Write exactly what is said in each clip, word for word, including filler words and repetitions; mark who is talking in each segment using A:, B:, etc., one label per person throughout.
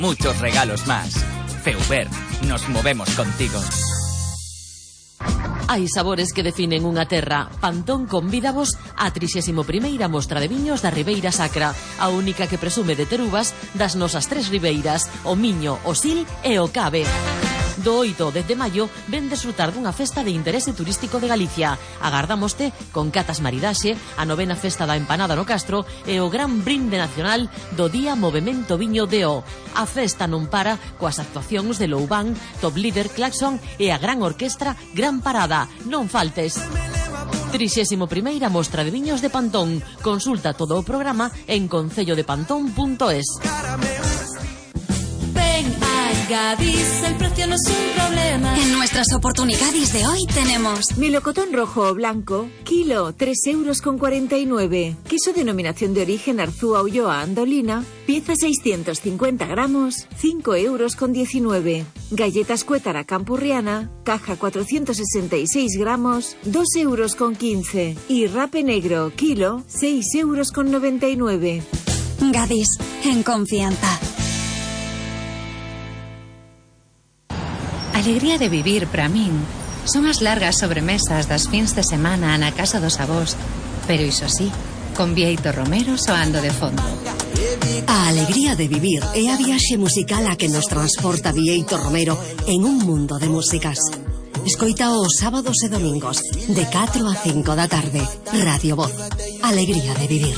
A: Muchos regalos más. Feuber, nos movemos contigo.
B: Hai sabores que definen unha terra. Pantón convídavos á trixésima primeira mostra de viños da Ribeira Sacra, a única que presume de ter uvas das nosas tres ribeiras, o Miño, o Sil e o Cave. Do oito ao dez de maio ven desfrutar dunha festa de interese turístico de Galicia. Agardámoste con catas maridaxe, a novena festa da empanada no Castro e o gran brinde nacional do Día Movemento Viño de O. A festa non para coas actuacións de Loubán, Top Líder, Claxon e a gran orquestra Gran Parada. Non faltes. trixésima primeira mostra de viños de Pantón. Consulta todo o programa en concello de pantón punto es.
C: Gadis, el precio no es un problema. En nuestras oportunidades de hoy tenemos
D: melocotón rojo o blanco, kilo, tres euros con cuarenta y nueve. Queso denominación de origen Arzúa Ulloa Andolina, pieza seiscientos cincuenta gramos, cinco euros con diecinueve. Galletas Cuétara Campurriana, caja cuatrocientos sesenta y seis gramos, dos euros con quince. Y rape negro, kilo, seis euros con noventa y nueve.
C: Gadis, en confianza.
E: Alegría de vivir para min son as largas sobremesas das fins de semana na casa dos avós, pero iso sí, con Bieito Romero soando de fondo.
F: A alegría de vivir é a viaxe musical a que nos transporta Bieito Romero en un mundo de músicas. Escoita os sábados e domingos de catro a cinco da tarde. Radio Voz. Alegría de vivir.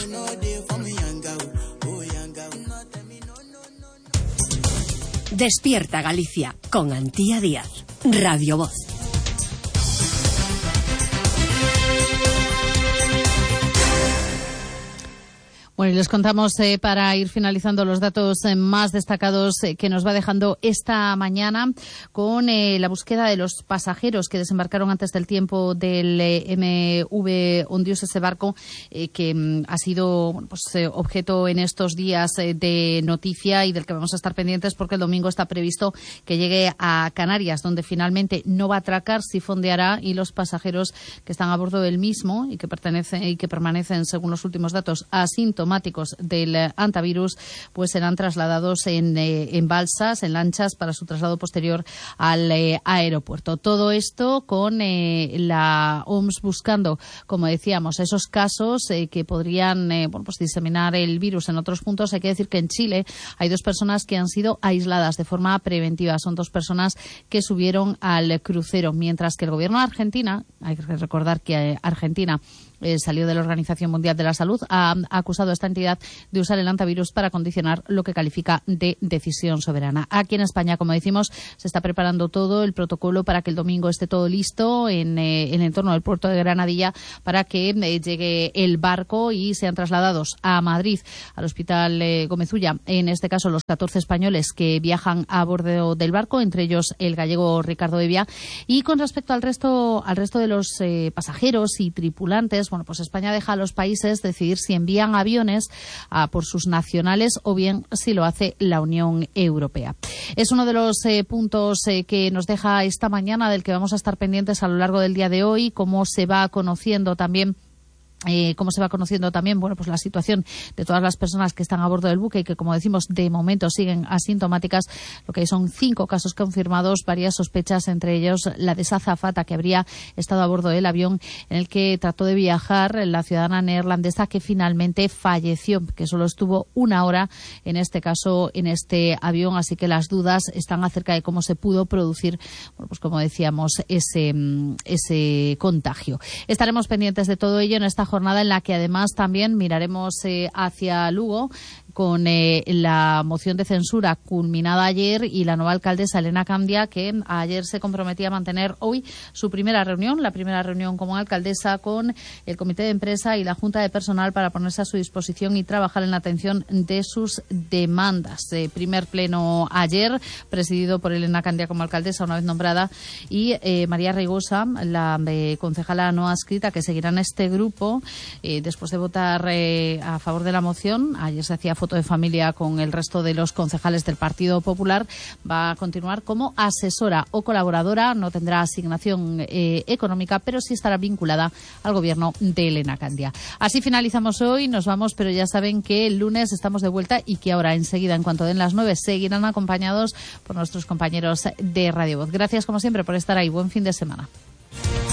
F: Despierta Galicia con Antía Díaz. Radio Voz.
G: Bueno, y les contamos eh, para ir finalizando los datos eh, más destacados eh, que nos va dejando esta mañana con eh, la búsqueda de los pasajeros que desembarcaron antes del tiempo del eh, M V Ondius, ese barco eh, que mm, ha sido bueno, pues, eh, objeto en estos días eh, de noticia y del que vamos a estar pendientes porque el domingo está previsto que llegue a Canarias, donde finalmente no va a atracar, sí fondeará y los pasajeros que están a bordo del mismo y que pertenecen y que permanecen, según los últimos datos, asintomáticos del antivirus, pues serán trasladados en, eh, en balsas, en lanchas, para su traslado posterior al eh, aeropuerto. Todo esto con eh, la O M S buscando, como decíamos, esos casos eh, que podrían eh, bueno, pues diseminar el virus en otros puntos. Hay que decir que en Chile hay dos personas que han sido aisladas de forma preventiva. Son dos personas que subieron al crucero, mientras que el gobierno de Argentina, hay que recordar que eh, Argentina Eh, salió de la Organización Mundial de la Salud, ha, ha acusado a esta entidad de usar el antivirus para condicionar lo que califica de decisión soberana. Aquí en España, como decimos, se está preparando todo el protocolo para que el domingo esté todo listo en, eh, en el entorno del puerto de Granadilla para que eh, llegue el barco y sean trasladados a Madrid, al Hospital eh, Gómez Ulla. En este caso, los catorce españoles que viajan a bordo del barco, entre ellos el gallego Ricardo Evia. Y con respecto al resto, al resto de los eh, pasajeros y tripulantes, bueno, pues España deja a los países decidir si envían aviones a por sus nacionales o bien si lo hace la Unión Europea. Es uno de los eh, puntos eh, que nos deja esta mañana, del que vamos a estar pendientes a lo largo del día de hoy, cómo se va conociendo también Eh, cómo se va conociendo también, bueno, pues la situación de todas las personas que están a bordo del buque y que, como decimos, de momento siguen asintomáticas. Lo que hay son cinco casos confirmados, varias sospechas, entre ellos la de esa azafata que habría estado a bordo del avión en el que trató de viajar la ciudadana neerlandesa, que finalmente falleció, que solo estuvo una hora, en este caso, en este avión. Así que las dudas están acerca de cómo se pudo producir, bueno, pues como decíamos, ese, ese contagio. Estaremos pendientes de todo ello en esta jornada en la que además también miraremos eh, hacia Lugo con eh, la moción de censura culminada ayer y la nueva alcaldesa Elena Candia, que ayer se comprometía a mantener hoy su primera reunión, la primera reunión como alcaldesa, con el comité de empresa y la junta de personal para ponerse a su disposición y trabajar en la atención de sus demandas. Eh, primer pleno ayer, presidido por Elena Candia como alcaldesa una vez nombrada, y eh, María Reigosa, la eh, concejala no adscrita, que seguirá en este grupo eh, después de votar eh, a favor de la moción. Ayer se hacía foto de familia con el resto de los concejales del Partido Popular. Va a continuar como asesora o colaboradora, no tendrá asignación eh, económica, pero sí estará vinculada al gobierno de Elena Candia. Así finalizamos hoy, nos vamos, pero ya saben que el lunes estamos de vuelta y que ahora enseguida, en cuanto den las nueve, seguirán acompañados por nuestros compañeros de Radio Voz. Gracias como siempre por estar ahí. Buen fin de semana.